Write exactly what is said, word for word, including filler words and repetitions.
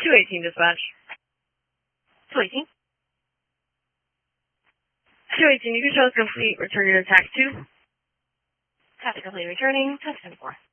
two eighteen dispatch. two eighteen. two eighteen, you can show us complete. Return your tax to. Copy complete returning. ten seventy-four.